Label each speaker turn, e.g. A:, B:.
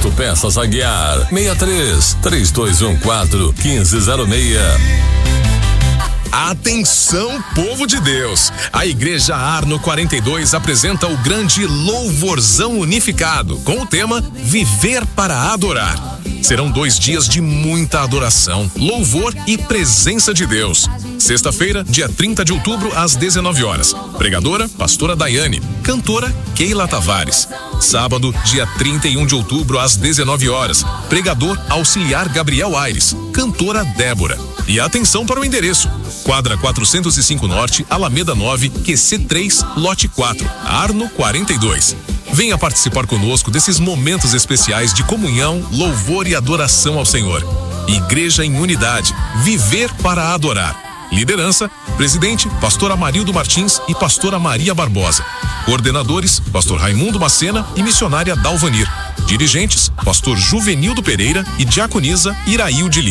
A: Autopeças Aguiar, 63-3214-1506.
B: Atenção, povo de Deus! A Igreja Arno 42 apresenta o grande Louvorzão Unificado, com o tema Viver para Adorar. Serão 2 dias de muita adoração, louvor e presença de Deus. Sexta-feira, dia 30 de outubro, às 19 horas. Pregadora, pastora Daiane. Cantora, Keila Tavares. Sábado, dia 31 de outubro, às 19 horas. Pregador, auxiliar Gabriel Aires. Cantora, Débora. E atenção para o endereço: Quadra 405 Norte, Alameda 9, QC 3, Lote 4, Arno 42. Venha participar conosco desses momentos especiais de comunhão, louvor e adoração ao Senhor. Igreja em unidade, viver para adorar. Liderança: presidente, pastor Amarildo Martins e pastora Maria Barbosa. Coordenadores: pastor Raimundo Macena e missionária Dalvanir. Dirigentes: pastor Juvenildo Pereira e diaconisa Irailde Lima.